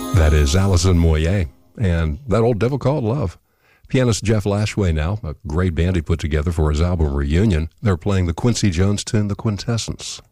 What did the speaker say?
That is Alison Moyet and that old devil called love. Pianist Jeff Lashway now, a great band he put together for his album Reunion. They're playing the Quincy Jones tune, The Quintessence.